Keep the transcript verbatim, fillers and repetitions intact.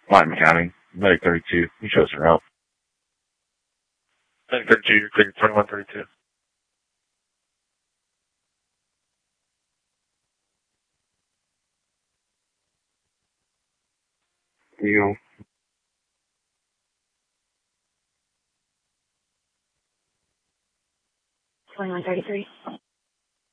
Lyman County, Medic thirty-two. He shows her out. Medic thirty-two, you're clear, twenty-one thirty-two. You. twenty-one thirty-three.